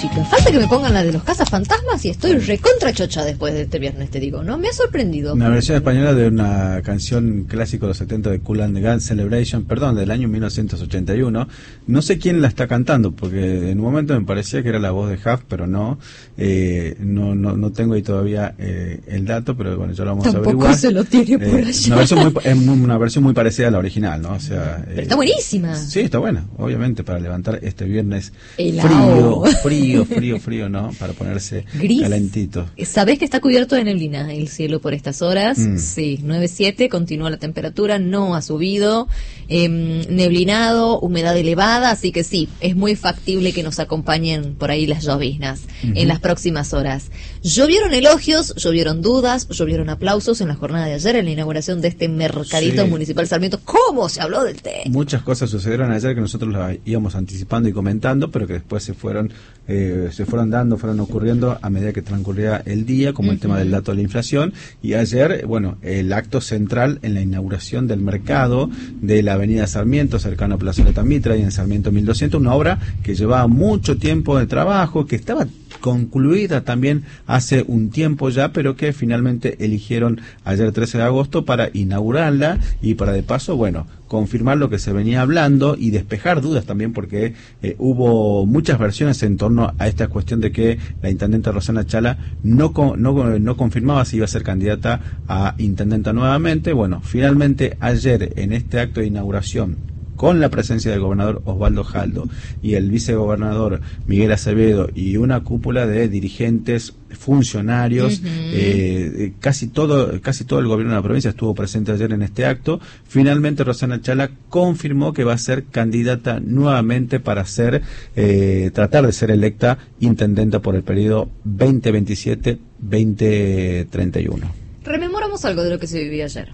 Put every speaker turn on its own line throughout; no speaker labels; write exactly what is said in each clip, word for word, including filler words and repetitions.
música. Falta que me pongan la de los cazafantasmas y estoy recontra chocha después de este viernes, te digo, ¿no? Me ha sorprendido.
Una versión española de una canción clásica de los setenta de Kool and the Gang, Celebration, perdón, del año mil novecientos ochenta y uno. No sé quién la está cantando, porque en un momento me parecía que era la voz de Huff, pero no. Eh, no, no, no tengo ahí todavía eh, el dato, pero bueno, ya lo vamos
Tampoco
a averiguar.
se lo tiene por
Eh,
allá.
una versión muy, es una versión muy parecida a la original, ¿no? O sea,
Pero
eh,
está buenísima.
Sí, está buena, obviamente, para levantar este viernes
Helado.
frío, frío, frío, frío, ¿no? Para ponerse
Gris.
calentito.
¿Sabés que está cubierto de neblina el cielo por estas horas?
Mm.
Sí, nueve siete, continúa la temperatura, no ha subido, eh, neblinado, humedad elevada, así que sí, es muy factible que nos acompañen por ahí las lloviznas
Uh-huh.
en las próximas horas. Llovieron elogios, llovieron dudas, llovieron aplausos en la jornada de ayer en la inauguración de este mercadito
Sí.
municipal Sarmiento. ¿Cómo se habló del té?
Muchas cosas sucedieron ayer que nosotros las íbamos anticipando y comentando, pero que después se fueron eh, se fueron dando, fueron ocurriendo a medida que transcurría el día, como
Uh-huh.
el tema del dato de la inflación. Y ayer, bueno, el acto central en la inauguración del mercado de la avenida Sarmiento, cercano a Plazoleta Mitra, y en Sarmiento mil doscientos, una obra que llevaba mucho tiempo de trabajo, que estaba concluida también hace un tiempo ya, pero que finalmente eligieron ayer trece de agosto para inaugurarla y para de paso, bueno, confirmar lo que se venía hablando y despejar dudas también, porque eh, hubo muchas versiones en torno a esta cuestión de que la intendenta Rosana Chala no, no, no confirmaba si iba a ser candidata a intendenta nuevamente. Bueno, finalmente ayer en este acto de inauguración, con la presencia del gobernador Osvaldo Jaldo y el vicegobernador Miguel Acevedo y una cúpula de dirigentes, funcionarios,
Uh-huh.
eh, casi todo casi todo el gobierno de la provincia estuvo presente ayer en este acto. Finalmente Rosana Chala confirmó que va a ser candidata nuevamente para ser eh, tratar de ser electa intendenta por el periodo veinte veintisiete veinte treinta y uno.
Rememoramos algo de lo que se vivió ayer.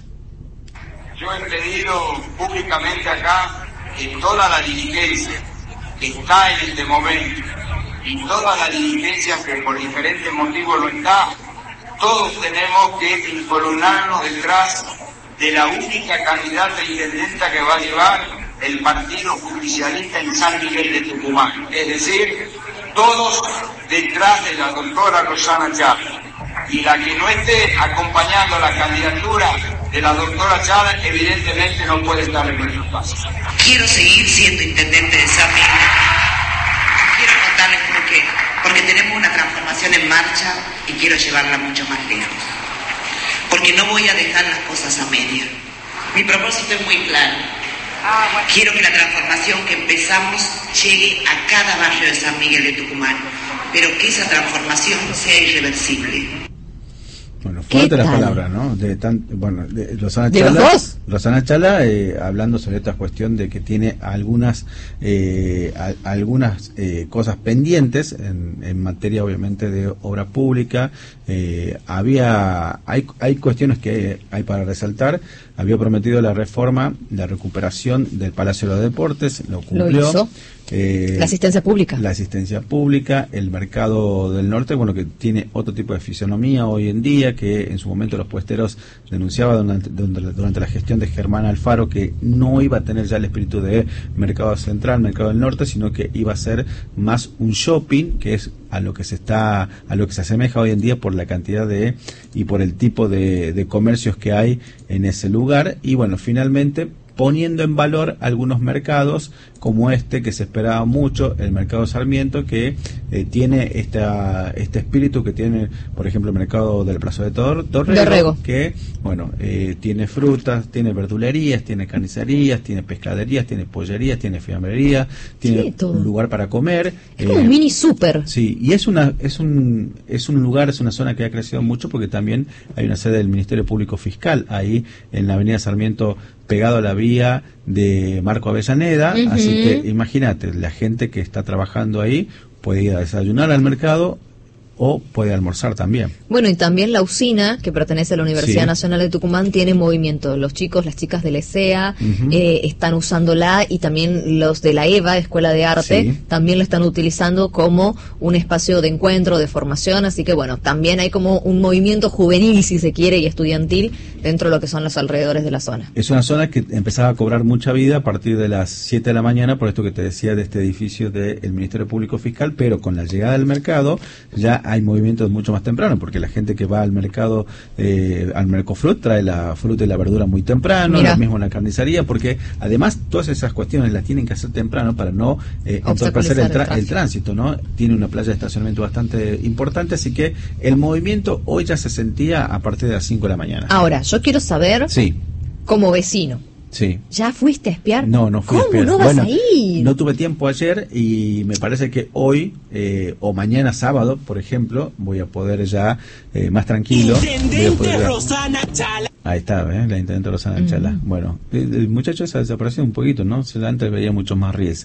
Yo he pedido públicamente acá que toda la dirigencia que está en este momento y toda la dirigencia que por diferentes motivos no está, todos tenemos que encolumnarnos detrás de la única candidata intendenta que va a llevar el partido justicialista en San Miguel de Tucumán. Es decir, todos detrás de la doctora Rosana Chala. Y la que no esté acompañando la candidatura de la doctora Chala, evidentemente no puede estar en nuestros pasos.
Quiero seguir siendo intendente de San Miguel. Quiero contarles por qué. Porque tenemos una transformación en marcha y quiero llevarla mucho más lejos. Porque no voy a dejar las cosas a media. Mi propósito es muy claro. Quiero que la transformación que empezamos llegue a cada barrio de San Miguel de Tucumán, pero que esa transformación sea irreversible.
Bueno, fuerte las
tal?
palabras, ¿no? De tan, bueno, de Rosana
¿De
Chala,
los dos?
Rosana Chala eh, hablando sobre esta cuestión de que tiene algunas eh, a, algunas eh, cosas pendientes en, en materia, obviamente, de obra pública. Eh, había hay hay cuestiones que hay para resaltar. Había prometido la reforma, la recuperación del Palacio de los Deportes, lo cumplió.
Lo hizo.
Eh,
La asistencia pública.
La asistencia pública, el mercado del norte, bueno, que tiene otro tipo de fisonomía hoy en día, que en su momento los puesteros denunciaban durante, durante, durante la gestión de Germán Alfaro que no iba a tener ya el espíritu de mercado central, mercado del norte, sino que iba a ser más un shopping, que es a lo que se está, a lo que se asemeja hoy en día por la cantidad de y por el tipo de, de comercios que hay en ese lugar. Y bueno, finalmente poniendo en valor algunos mercados como este que se esperaba mucho, el mercado Sarmiento, que eh, tiene esta, este espíritu que tiene, por ejemplo, el mercado del Plazo de Tor, Dorrego,
Dorrego,
que bueno, eh, tiene frutas, tiene verdulerías, tiene carnicerías, tiene pescaderías, tiene pollerías, tiene fiambrerías, tiene
Sí, todo.
un lugar para comer.
Es como un mini súper.
Sí, y es una es un es un lugar, es una zona que ha crecido mucho porque también hay una sede del Ministerio Público Fiscal ahí en la Avenida Sarmiento, pegado a la vía de Marco Avellaneda.
Uh-huh.
Así que imagínate, la gente que está trabajando ahí puede ir a desayunar al mercado o puede almorzar también.
Bueno, y también la usina, que pertenece a la Universidad
Sí.
Nacional de Tucumán, tiene movimiento. Los chicos, las chicas del E S E A
Uh-huh.
eh, están usándola, y también los de la EVA, Escuela de Arte,
Sí.
también la están utilizando como un espacio de encuentro, de formación. Así que bueno, también hay como un movimiento juvenil, si se quiere, y estudiantil dentro de lo que son los alrededores de la zona.
Es una zona que empezaba a cobrar mucha vida a partir de las siete de la mañana, por esto que te decía de este edificio del Ministerio Público Fiscal, pero con la llegada del mercado ya hay movimientos mucho más temprano, porque la gente que va al mercado, eh, al Mercofrut, trae la fruta y la verdura muy temprano,
Mirá.
lo mismo en la carnicería, porque además todas esas cuestiones las tienen que hacer temprano para no eh, entorpecer el, tra- el tránsito, ¿no? Tiene una playa de estacionamiento bastante importante, así que el movimiento hoy ya se sentía a partir de las cinco de la mañana.
Ahora, yo quiero saber,
Sí,
como vecino,
sí.
¿ya fuiste a espiar?
No, no fui a
¿Cómo
espiar.
no vas
Bueno,
a ir?
No tuve tiempo ayer y me parece que hoy eh, o mañana sábado, por ejemplo, voy a poder ya eh, más tranquilo. voy a
Intendente
poder-
Rosana Chala.
Ahí está, ¿eh? La intendente Rosana Chala. Bueno, el, el muchacho se ha desaparecido un poquito, ¿no? Se- Antes veía muchos más ríes.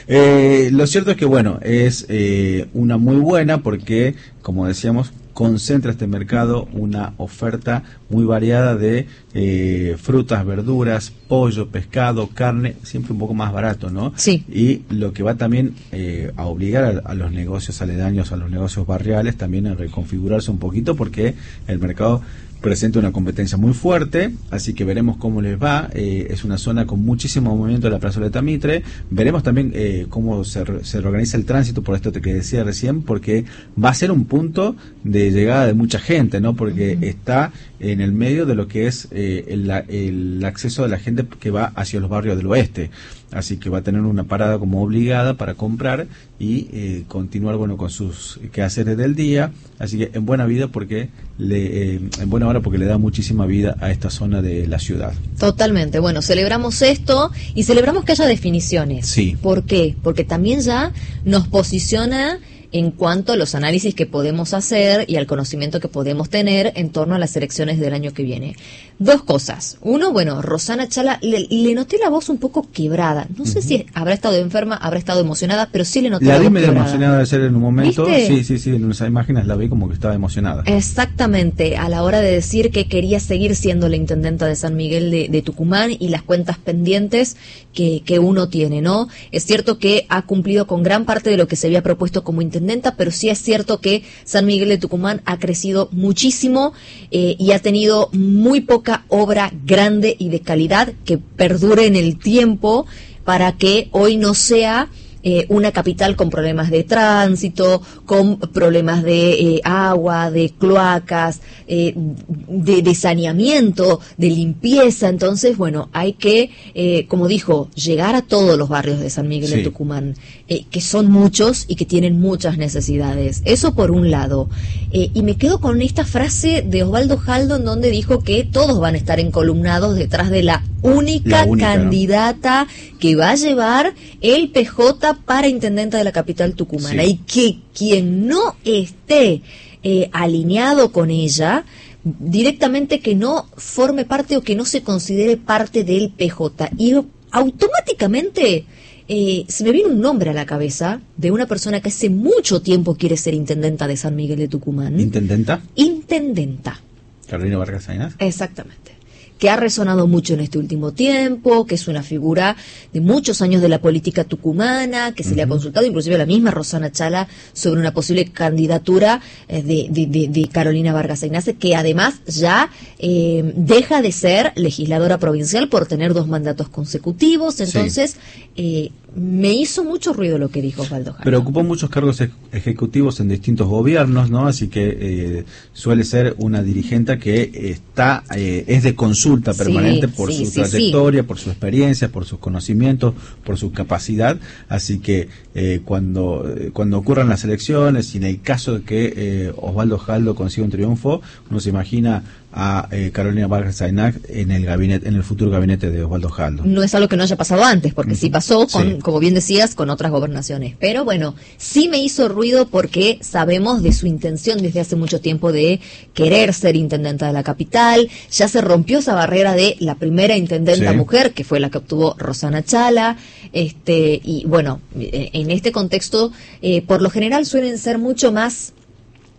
Eh, lo cierto es que, bueno, es eh, una muy buena porque, como decíamos, concentra este mercado una oferta muy variada de eh, frutas, verduras, pollo, pescado, carne, siempre un poco más barato, ¿no?
Sí.
Y lo que va también eh, a obligar a, a los negocios aledaños, a los negocios barriales, también a reconfigurarse un poquito, porque el mercado presenta una competencia muy fuerte, así que veremos cómo les va. Eh, es una zona con muchísimo movimiento de la plazoleta Mitre. Veremos también eh, cómo se, re- se reorganiza el tránsito, por esto que decía recién, porque va a ser un punto de llegada de mucha gente, ¿no? Porque uh-huh. está en el medio de lo que es eh, el, el acceso de la gente que va hacia los barrios del oeste. Así que va a tener una parada como obligada para comprar y eh, continuar, bueno, con sus quehaceres del día. Así que en buena vida porque le, eh, en buena hora porque le da muchísima vida a esta zona de la ciudad.
Totalmente. Bueno, celebramos esto y celebramos que haya definiciones.
Sí.
¿Por qué? Porque también ya nos posiciona en cuanto a los análisis que podemos hacer y al conocimiento que podemos tener en torno a las elecciones del año que viene. Dos cosas. Uno, bueno, Rosana Chala, le, le noté la voz un poco quebrada. No sé uh-huh. si habrá estado enferma, habrá estado emocionada, pero sí le noté la,
la
voz
vi medio
quebrada.
emocionada de ser en un momento.
¿Viste?
Sí, sí, sí, en esas imágenes la vi como que estaba emocionada.
Exactamente, a la hora de decir que quería seguir siendo la intendenta de San Miguel de, de Tucumán y las cuentas pendientes que, que uno tiene, ¿no? Es cierto que ha cumplido con gran parte de lo que se había propuesto como intendenta, pero sí es cierto que San Miguel de Tucumán ha crecido muchísimo eh, y ha tenido muy poca obra grande y de calidad que perdure en el tiempo para que hoy no sea eh, una capital con problemas de tránsito, con problemas de eh, agua, de cloacas, eh, de, de saneamiento, de limpieza. Entonces, bueno, hay que, eh, como dijo, llegar a todos los barrios de San Miguel sí. de Tucumán, eh, que son muchos y que tienen muchas necesidades. Eso por un lado. Eh, y me quedo con esta frase de Osvaldo Jaldo, en donde dijo que todos van a estar encolumnados detrás de la única,
la única
candidata ¿no? que va a llevar el P J para intendenta de la capital tucumana. Sí. Y que quien no esté eh, alineado con ella, directamente que no forme parte o que no se considere parte del P J. Y automáticamente eh, se me viene un nombre a la cabeza de una persona que hace mucho tiempo quiere ser intendenta de San Miguel de Tucumán.
¿Intendenta?
Intendenta.
Carolina Vargas Sainaz.
Exactamente. Que ha resonado mucho en este último tiempo, que es una figura de muchos años de la política tucumana, que se uh-huh. le ha consultado inclusive a la misma Rosana Chala sobre una posible candidatura eh, de, de, de, de Carolina Vargas Sainaz, que además ya eh, deja de ser legisladora provincial por tener dos mandatos consecutivos. Entonces, sí. eh, me hizo mucho ruido lo que dijo Osvaldo Jaldo.
Pero ocupó muchos cargos ej- ejecutivos en distintos gobiernos, ¿no? Así que eh, suele ser una dirigente que está eh, es de consulta permanente sí, por sí, su sí, trayectoria, sí. por su experiencia, por sus conocimientos, por su capacidad. Así que eh, cuando eh, cuando ocurran las elecciones y en el caso de que eh, Osvaldo Jaldo consiga un triunfo, uno se imagina a eh, Carolina Vargas Sainaz en el gabinete, en el futuro gabinete de Osvaldo Jaldo.
No es algo que no haya pasado antes, porque uh-huh. sí pasó con, sí. como bien decías, con otras gobernaciones. Pero bueno, sí me hizo ruido porque sabemos de su intención desde hace mucho tiempo de querer ser intendenta de la capital. Ya se rompió esa barrera de la primera intendenta sí. mujer, que fue la que obtuvo Rosana Chala. Este, y bueno, en este contexto, eh, por lo general suelen ser mucho más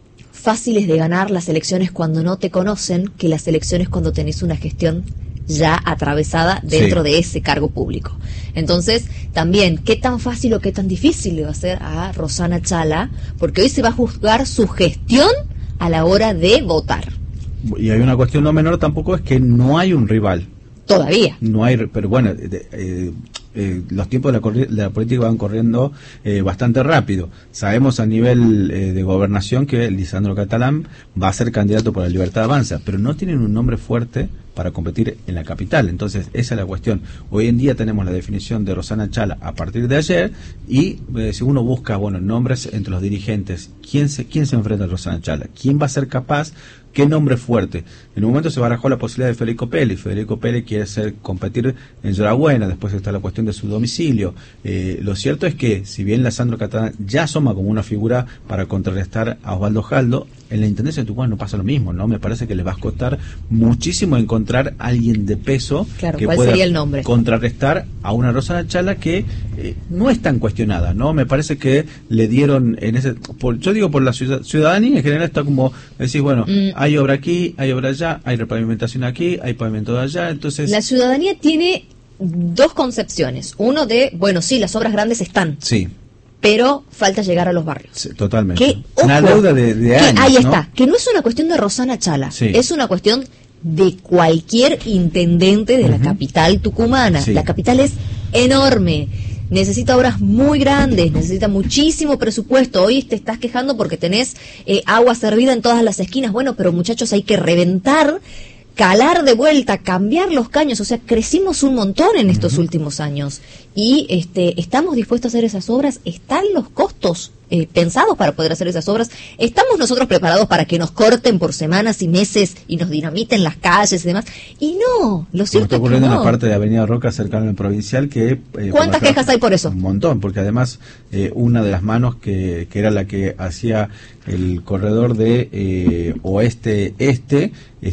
fáciles de ganar las elecciones cuando no te conocen que las elecciones cuando tenés una gestión ya atravesada dentro sí. de ese cargo público. Entonces, también, ¿qué tan fácil o qué tan difícil le va a ser a Rosana Chala? Porque hoy se va a juzgar su gestión a la hora de votar.
Y hay una cuestión no menor tampoco, es que no hay un rival.
Todavía.
No hay, pero bueno, eh, eh, eh, los tiempos de la, corri- de la política van corriendo eh, bastante rápido. Sabemos a nivel eh, de gobernación que Lisandro Catalán va a ser candidato por la Libertad Avanza, pero no tienen un nombre fuerte para competir en la capital. Entonces, esa es la cuestión. Hoy en día tenemos la definición de Rosana Chala a partir de ayer y eh, si uno busca, bueno, nombres entre los dirigentes, ¿quién se, quién se enfrenta a Rosana Chala? ¿Quién va a ser capaz? ¿Qué nombre fuerte? En un momento se barajó la posibilidad de Federico Peli. Federico Peli quiere ser competir en Yorabuena, después está la cuestión de su domicilio. Eh, lo cierto es que, si bien Lisandro Catalán ya asoma como una figura para contrarrestar a Osvaldo Jaldo, en la Intendencia de Tucumán no pasa lo mismo, ¿no? Me parece que les va a costar muchísimo encontrar a alguien de peso
claro,
que
¿cuál
pueda
sería el nombre?
contrarrestar a una Rosana Chala que eh, no es tan cuestionada, ¿no? Me parece que le dieron en ese... Por, yo digo por la ciudad, ciudadanía en general está como, decís, bueno, mm. hay obra aquí, hay obra allá, hay repavimentación aquí, hay pavimento allá, entonces...
La ciudadanía tiene dos concepciones. Uno de, bueno, sí, las obras grandes están.
Sí.
Pero falta llegar a los barrios.
Sí, totalmente.
Que, ojo,
una deuda de, de
que,
años,
ahí
¿no?
está, que no es una cuestión de Rosana Chala,
sí.
es una cuestión de cualquier intendente de uh-huh. la capital tucumana. Sí. La capital es enorme, necesita obras muy grandes, necesita muchísimo presupuesto. Hoy te estás quejando porque tenés eh, agua servida en todas las esquinas. Bueno, pero muchachos, hay que reventar, calar de vuelta, cambiar los caños. O sea, crecimos un montón en estos uh-huh. últimos años y este estamos dispuestos a hacer esas obras. Están los costos eh, pensados para poder hacer esas obras. Estamos nosotros preparados para que nos corten por semanas y meses y nos dinamiten las calles y demás. Y no, lo cierto
está ocurriendo
es que no.
en la parte de Avenida Roca cercana al Provincial que... Eh,
¿Cuántas
por
quejas hay por eso?
Un montón, porque además eh, una de las manos que, que era la que hacía el corredor de eh, oeste-este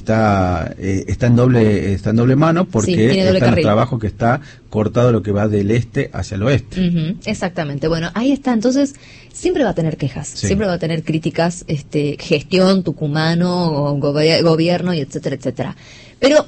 está eh, está en doble está en doble mano porque
sí, doble
está en el
carril.
trabajo que está cortado lo que va del este hacia el oeste.
Uh-huh, exactamente. Bueno, ahí está. Entonces, siempre va a tener quejas, sí. siempre va a tener críticas, este, gestión, tucumano, gobe- gobierno y etcétera, etcétera. Pero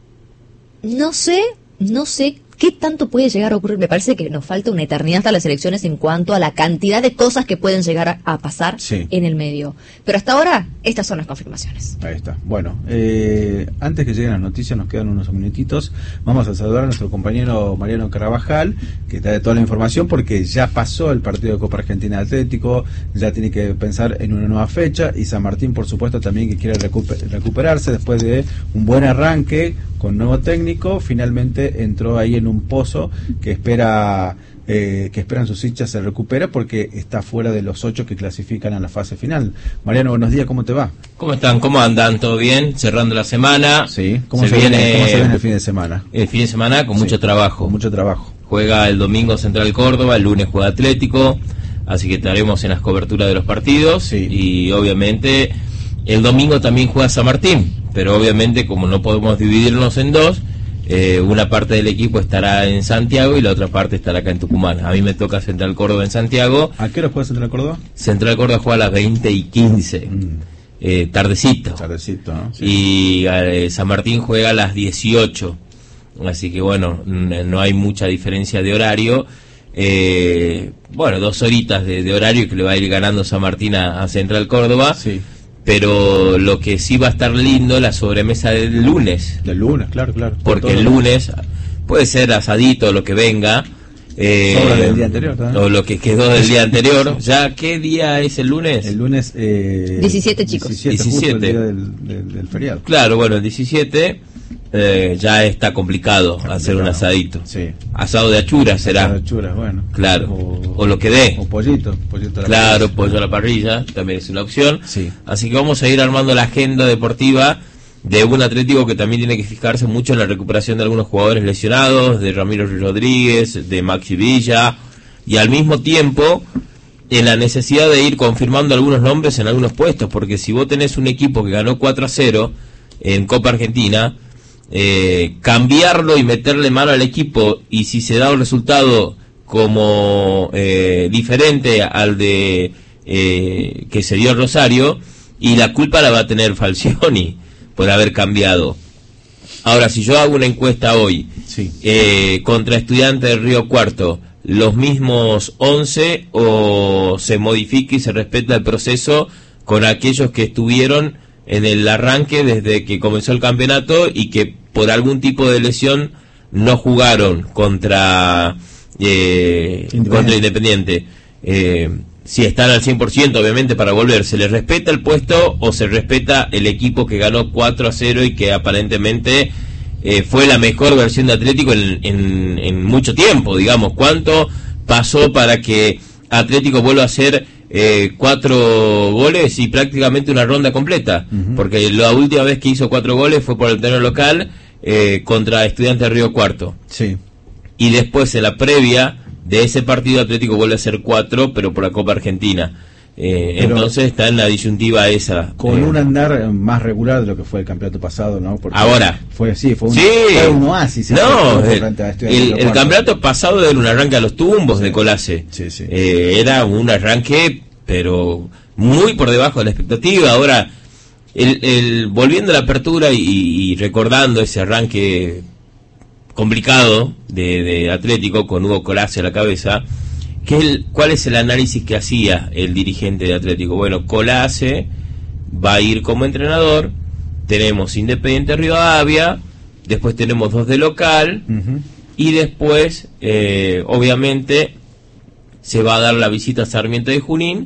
no sé, no sé qué tanto puede llegar a ocurrir. Me parece que nos falta una eternidad hasta las elecciones en cuanto a la cantidad de cosas que pueden llegar a, a pasar
sí.
en el medio. Pero hasta ahora, estas son las confirmaciones.
Ahí está. Bueno, eh, antes que lleguen las noticias, nos quedan unos minutitos. Vamos a saludar a nuestro compañero Mariano Carabajal, que trae toda la información, porque ya pasó el partido de Copa Argentina de Atlético, ya tiene que pensar en una nueva fecha, y San Martín, por supuesto, también que quiere recuper- recuperarse después de un buen arranque con nuevo técnico. Finalmente entró ahí en un pozo que espera eh, que esperan sus hinchas se recupera porque está fuera de los ocho que clasifican a la fase final. Mariano, buenos días, ¿cómo te va?
¿Cómo están? ¿Cómo andan? ¿Todo bien? Cerrando la semana.
Sí. ¿Cómo
se,
se,
viene,
viene, ¿cómo se viene el fin de semana?
El fin de semana con
sí,
mucho trabajo.
Con mucho trabajo.
Juega el domingo Central Córdoba, el lunes juega Atlético, así que estaremos en las coberturas de los partidos.
Sí.
Y obviamente el domingo también juega San Martín, pero obviamente como no podemos dividirnos en dos, eh, una parte del equipo estará en Santiago y la otra parte estará acá en Tucumán. A mí me toca Central Córdoba en Santiago.
¿A qué hora juega Central Córdoba?
Central Córdoba juega a las veinte y quince, mm. eh, tardecito.
Tardecito, ¿no? Sí.
Y eh, San Martín juega a las dieciocho, así que bueno, n- no hay mucha diferencia de horario. Eh, bueno, dos horitas de, de horario que le va a ir ganando San Martín a, a Central Córdoba.
Sí.
Pero lo que sí va a estar lindo, la sobremesa del lunes.
Del lunes, claro, claro.
Porque el lunes puede ser asadito, lo que venga. Eh,
Sobra del día anterior, ¿no?
O lo que quedó del día anterior. ¿Ya qué día es el lunes?
El lunes... Eh,
diecisiete, chicos.
diecisiete,
diecisiete.
Justo el día del, del, del feriado.
Claro, bueno, el diecisiete eh, ya está complicado está hacer complicado. Un asadito.
Sí.
Asado de achura será.
Asado de achura, bueno.
Claro.
O,
o lo que dé.
O pollito. pollito a la
claro,
parrilla.
pollo a la parrilla también es una opción.
Sí.
Así que vamos a ir armando la agenda deportiva de un Atlético que también tiene que fijarse mucho en la recuperación de algunos jugadores lesionados, de Ramiro Rodríguez, de Maxi Villa, y al mismo tiempo en la necesidad de ir confirmando algunos nombres en algunos puestos, porque si vos tenés un equipo que ganó cuatro a cero en Copa Argentina, eh, cambiarlo y meterle mano al equipo, y si se da un resultado como eh, diferente al de eh, que se dio Rosario, y la culpa la va a tener Falcioni por haber cambiado. Ahora, si yo hago una encuesta hoy,
sí.
eh, contra Estudiantes del Río Cuarto, ¿los mismos once o se modifica y se respeta el proceso con aquellos que estuvieron en el arranque desde que comenzó el campeonato y que por algún tipo de lesión no jugaron contra, eh, Independiente. contra Independiente? Eh, si están al cien por ciento, obviamente, para volver, ¿se les respeta el puesto o se respeta el equipo que ganó cuatro a cero y que aparentemente eh, fue la mejor versión de Atlético en, en, en mucho tiempo? Digamos, ¿cuánto pasó para que Atlético vuelva a hacer eh, cuatro goles y prácticamente una ronda completa? Uh-huh. Porque la última vez que hizo cuatro goles fue por el terreno local eh, contra Estudiantes de Río Cuarto.
Sí.
Y después, en la previa de ese partido, Atlético vuelve a ser cuatro, pero por la Copa Argentina. Eh, entonces está en la disyuntiva esa.
Con
eh,
un andar más regular de lo que fue el campeonato pasado, ¿no? Porque
ahora.
Fue, sí, fue un,
sí,
fue un oasis.
No, el, el, el campeonato pasado era un arranque a los tumbos, sí, de Colase.
Sí, sí.
Eh, era un arranque, pero muy por debajo de la expectativa. Ahora, el, el volviendo a la apertura y, y recordando ese arranque complicado de, de Atlético con Hugo Colase a la cabeza, ¿qué el, ¿cuál es el análisis que hacía el dirigente de Atlético? Bueno, Colase va a ir como entrenador, tenemos Independiente Rivadavia, después tenemos dos de local, uh-huh, y después, eh, obviamente, se va a dar la visita a Sarmiento de Junín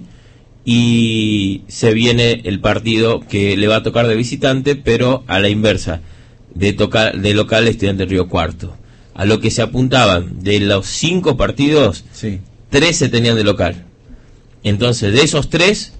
y se viene el partido que le va a tocar de visitante, pero a la inversa, de tocar de local Estudiante Río Cuarto. A lo que se apuntaban de los cinco partidos,
sí,
tres se tenían de local. Entonces, de esos tres,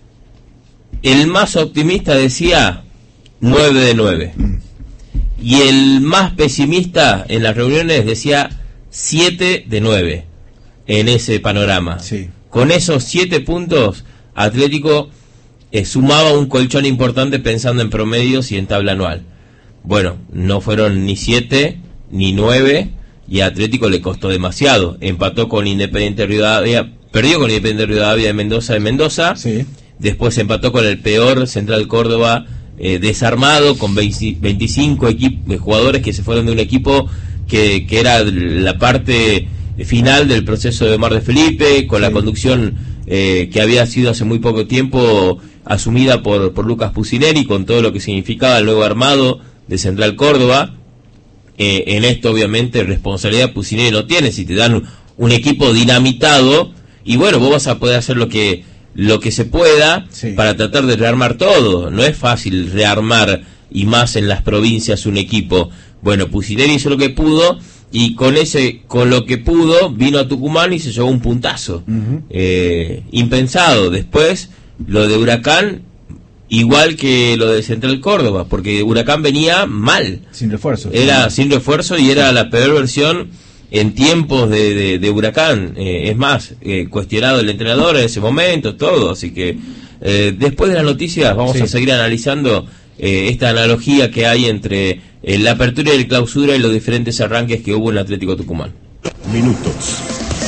el más optimista decía nueve de nueve. Mm. Y el más pesimista en las reuniones decía siete de nueve en ese panorama.
Sí.
Con esos siete puntos, Atlético eh, sumaba un colchón importante pensando en promedios y en tabla anual. Bueno, no fueron ni siete ni nueve y a Atlético le costó demasiado. Empató con Independiente Rivadavia, perdió con Independiente Rivadavia de Mendoza de Mendoza.
Sí.
Después empató con el peor Central Córdoba eh, desarmado, con veinte, veinticinco equip- jugadores que se fueron de un equipo que, que era la parte final del proceso de Omar de Felipe, con sí, la conducción eh, que había sido hace muy poco tiempo asumida por, por Lucas Pusineri, con todo lo que significaba el nuevo armado de Central Córdoba. Eh, en esto obviamente responsabilidad Pusineri no tiene, si te dan un, un equipo dinamitado, y bueno, vos vas a poder hacer lo que lo que se pueda, sí, para tratar de rearmar todo. No es fácil rearmar, y más en las provincias, un equipo. Bueno, Pusineri hizo lo que pudo, y con ese con lo que pudo vino a Tucumán y se llevó un puntazo. Uh-huh. eh, impensado. Después lo de Huracán, igual que lo de Central Córdoba, porque Huracán venía mal,
sin refuerzo,
era sin refuerzo y era la peor versión en tiempos de, de, de Huracán. Eh, es más, eh, cuestionado el entrenador en ese momento, todo. Así que eh, después de las noticias vamos, sí, a seguir analizando eh, esta analogía que hay entre eh, la apertura y la clausura y los diferentes arranques que hubo en el Atlético Tucumán.
Minutos.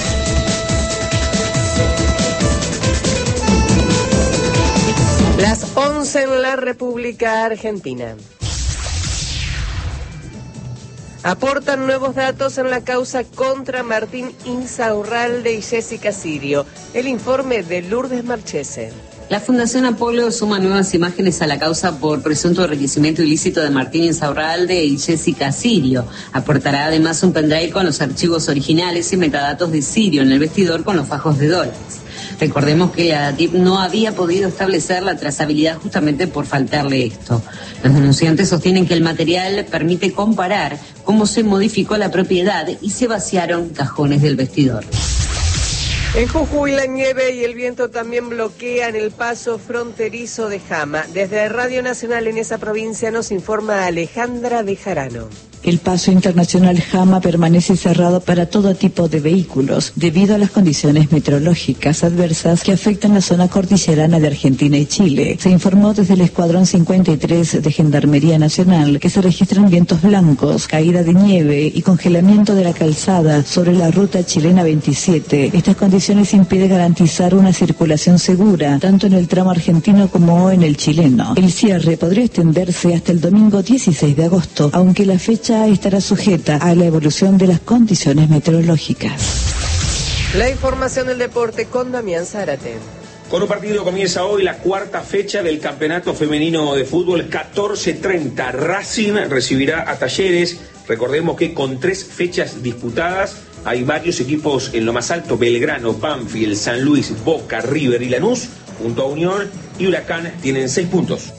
Las once en la República Argentina. Aportan nuevos datos en la causa contra Martín Insaurralde y Jessica Sirio. El informe de Lourdes Marchese.
La Fundación Apolo suma nuevas imágenes a la causa por presunto enriquecimiento ilícito de Martín Insaurralde y Jessica Sirio. Aportará además un pendrive con los archivos originales y metadatos de Sirio en el vestidor con los fajos de dólares. Recordemos que la ATIP no había podido establecer la trazabilidad justamente por faltarle esto. Los denunciantes sostienen que el material permite comparar cómo se modificó la propiedad y se vaciaron cajones del vestidor.
En Jujuy la nieve y el viento también bloquean el paso fronterizo de Jama. Desde Radio Nacional en esa provincia nos informa Alejandra de Jarano.
El paso internacional Jama permanece cerrado para todo tipo de vehículos debido a las condiciones meteorológicas adversas que afectan la zona cordillerana de Argentina y Chile. Se informó desde el Escuadrón cincuenta y tres de Gendarmería Nacional que se registran vientos blancos, caída de nieve y congelamiento de la calzada sobre la ruta chilena veintisiete. Estas condiciones impiden garantizar una circulación segura, tanto en el tramo argentino como en el chileno. El cierre podría extenderse hasta el domingo dieciséis de agosto, aunque la fecha estará sujeta a la evolución de las condiciones meteorológicas.
La información del deporte con Damián Zárate.
Con un partido comienza hoy la cuarta fecha del Campeonato Femenino de Fútbol, catorce treinta. Racing recibirá a Talleres. Recordemos que con tres fechas disputadas hay varios equipos en lo más alto: Belgrano, Banfield, San Luis, Boca, River y Lanús, junto a Unión y Huracán, tienen seis puntos.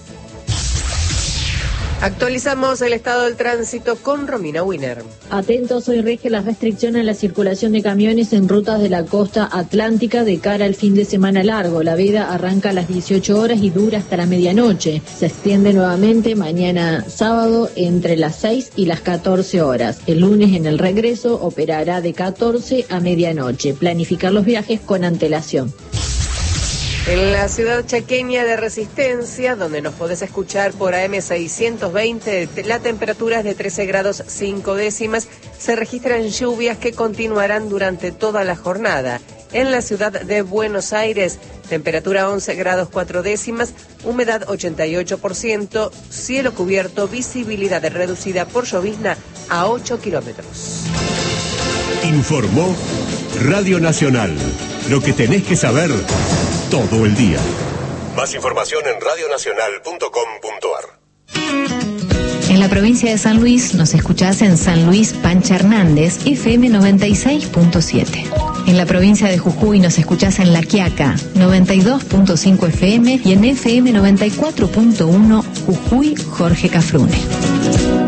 Actualizamos el estado del tránsito con Romina Wiener.
Atentos, hoy rige las restricciones en la circulación de camiones en rutas de la costa atlántica de cara al fin de semana largo. La veda arranca a las dieciocho horas y dura hasta la medianoche. Se extiende nuevamente mañana sábado entre las seis y las catorce horas. El lunes en el regreso operará de catorce a medianoche. Planificar los viajes con antelación.
En la ciudad chaqueña de Resistencia, donde nos podés escuchar por A M seiscientos veinte, la temperatura es de trece grados cinco décimas. Se registran lluvias que continuarán durante toda la jornada. En la ciudad de Buenos Aires, temperatura once grados cuatro décimas, humedad ochenta y ocho por ciento, cielo cubierto, visibilidad reducida por llovizna a ocho kilómetros.
Informó Radio Nacional. Lo que tenés que saber todo el día. Más información en radio nacional punto com punto a r.
En la provincia de San Luis nos escuchás en San Luis Pancha Hernández, F M noventa y seis punto siete. En la provincia de Jujuy nos escuchás en La Quiaca, noventa y dos punto cinco F M y en F M noventa y cuatro punto uno Jujuy Jorge Cafrune.